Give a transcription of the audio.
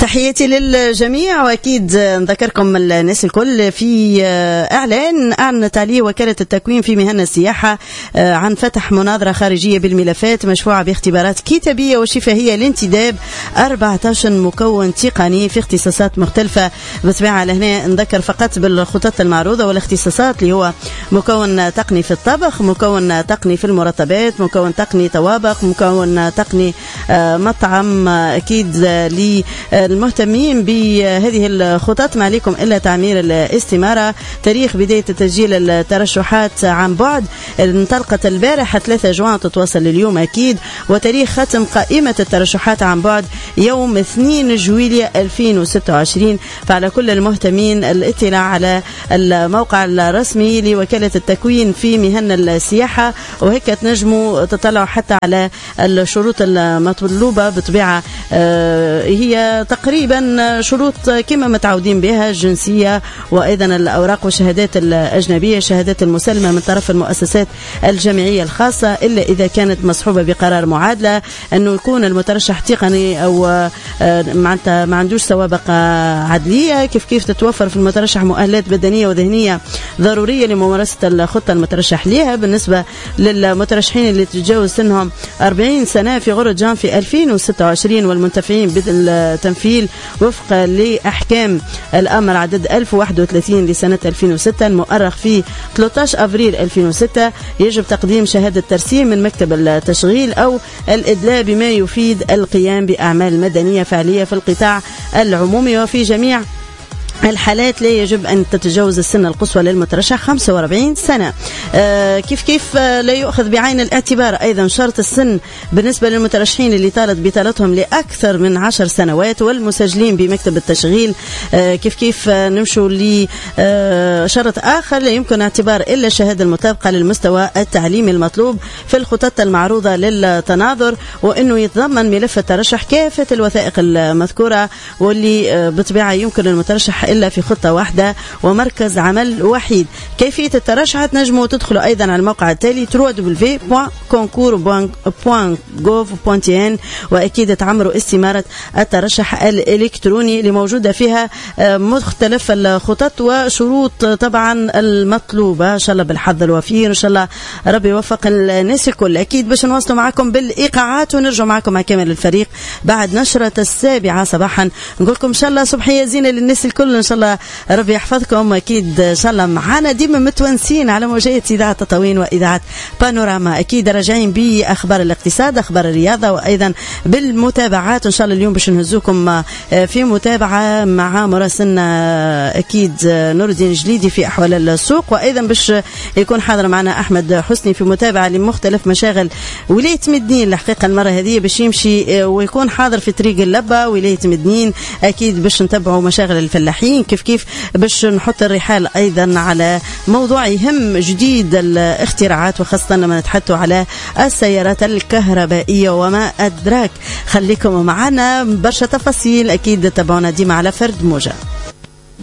تحياتي للجميع، واكيد نذكركم الناس الكل في اعلان اعلنت عليه وكالة التكوين في مهن السياحة عن فتح مناظرة خارجية بالملفات مشفوعة باختبارات كتابية وشفهية لانتداب 14 مكون تقني في اختصاصات مختلفة. بطبيعة لهنا نذكر فقط بالخطط المعروضة والاختصاصات اللي هو مكون تقني في الطبخ، مكون تقني في المرطبات، مكون تقني طوابق، مكون تقني مطعم. اكيد للمهتمين بهذه الخطط ما عليكم الا تعمير الاستمارة. تاريخ بداية تسجيل الترشحات عن بعد انطلقت البارحة 3 جوان تتواصل اليوم اكيد، وتاريخ ختم قائمة الترشحات عن بعد يوم 2 جويلية 2026. فعلى كل المهتمين الاطلاع على الموقع الرسمي لوكالة التكوين في مهن السياحة، وهيك تنجموا تطلعوا حتى على الشروط المطلوبة. بطبيعة هي تقريبا شروط كما متعودين بها: الجنسية وأيضا الأوراق والشهادات الأجنبية، شهادات المسلمة من طرف المؤسسات الجامعية الخاصة، إلا إذا كانت مصحوبة بقرار معادلة، أنه يكون المترشح تقني أو معناتها ما عندوش سوابق عدلية. كيف تتوفر في المترشح مؤهلات بدنية وذهنية ضرورية لممارسة الخطة المترشح لها. بالنسبة للمترشحين اللي تتجاوز سنهم 40 سنة في غرة جانفي 2026 والمنتفعين بالتمثيل وفق لأحكام الأمر عدد 1031 لسنة 2006 المؤرخ في 13 أبريل 2006، يجب تقديم شهادة ترسيم من مكتب التشغيل أو الإدلاء بما يفيد القيام بأعمال مدنية فعلية في القطاع العمومي. وفي جميع الحالات لا يجب أن تتجاوز السن القصوى للمترشح 45 سنة. كيف لا يؤخذ بعين الاعتبار أيضا شرط السن بالنسبة للمترشحين اللي طالت بطالتهم لأكثر من 10 سنوات والمسجلين بمكتب التشغيل. كيف نمشوا لشرط آخر: لا يمكن اعتبار إلا الشهادة المطابقة للمستوى التعليمي المطلوب في الخطط المعروضة للتناظر، وأنه يتضمن ملف الترشح كافة الوثائق المذكورة، واللي بطبيعة يمكن المترشح إلا في خطة واحدة ومركز عمل وحيد. كيفية الترشح تنجموا تدخلوا أيضا على الموقع التالي www.concours.gov.tn، وأكيد تعمروا استمارة الترشح الإلكتروني اللي موجودة فيها مختلف الخطط وشروط طبعا المطلوبة. إن شاء الله بالحظ الوفير، إن شاء الله ربي يوفق الناس الكل. أكيد باش نواصلوا معكم بالإيقاعات ونرجع معكم مع كامل الفريق بعد نشرة 7 صباحا. نقولكم إن شاء الله صبحية زينة للناس الكل، إن شاء الله ربي يحفظكم. أكيد إن شاء الله معنا ديما متونسين على موجات إذاعة تطاوين وإذاعة بانوراما. أكيد راجعين بأخبار الاقتصاد، أخبار الرياضة، وأيضا بالمتابعات. إن شاء الله اليوم باش نهزوكم في متابعة مع مراسلنا أكيد نور الدين جليدي في أحوال السوق، وأيضا باش يكون حاضر معنا أحمد حسني في متابعة لمختلف مشاغل ولاية مدنين. الحقيقة المرة هذه باش يمشي ويكون حاضر في طريق اللبة ولاية مدنين، أكيد باش نتبعوا مشاغل الفلاحين كيف باش نحط الرحال أيضا على موضوع يهم جديد الاختراعات، وخاصة لما نتحدثوا على السيارات الكهربائية وما أدراك. خليكم معنا برشا تفاصيل، أكيد تابعونا ديما على فرد موجة.